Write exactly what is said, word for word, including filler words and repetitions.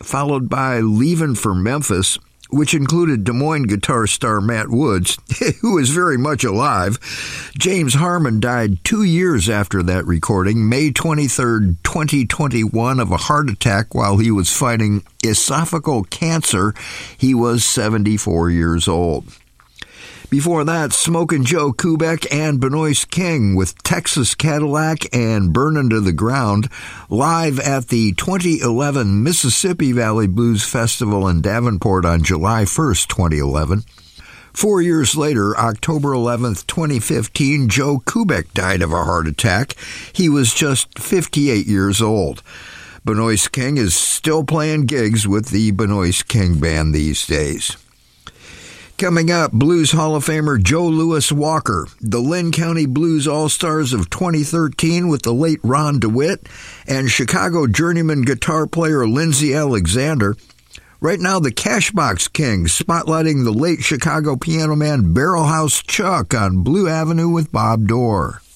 followed by Leavin' for Memphis, which included Des Moines guitar star Matt Woods, who is very much alive. James Harmon died two years after that recording, May twenty-third, twenty twenty-one, of a heart attack while he was fighting esophageal cancer. He was seventy-four years old. Before that, Smokin' Joe Kubek and Benoist King with Texas Cadillac and Burnin' to the Ground, live at the twenty eleven Mississippi Valley Blues Festival in Davenport on July first, twenty eleven. Four years later, October eleventh, twenty fifteen, Joe Kubek died of a heart attack. He was just fifty-eight years old. Benoist King is still playing gigs with the Benoist King Band these days. Coming up, Blues Hall of Famer Joe Louis Walker, the Lynn County Blues All-Stars of twenty thirteen with the late Ron DeWitt, and Chicago journeyman guitar player Lindsey Alexander. Right now, the Cashbox Kings, spotlighting the late Chicago piano man Barrelhouse Chuck on Blue Avenue with Bob Dorr.